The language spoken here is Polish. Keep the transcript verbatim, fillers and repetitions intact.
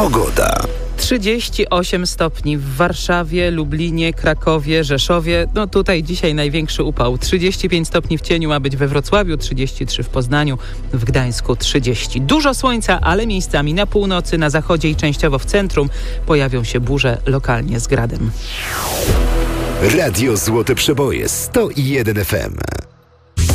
Pogoda. trzydzieści osiem stopni w Warszawie, Lublinie, Krakowie, Rzeszowie. No tutaj dzisiaj największy upał. trzydzieści pięć stopni w cieniu ma być we Wrocławiu, trzydzieści trzy w Poznaniu, w Gdańsku trzydzieści. Dużo słońca, ale miejscami na północy, na zachodzie i częściowo w centrum pojawią się burze lokalnie z gradem. Radio Złote Przeboje sto jeden F M.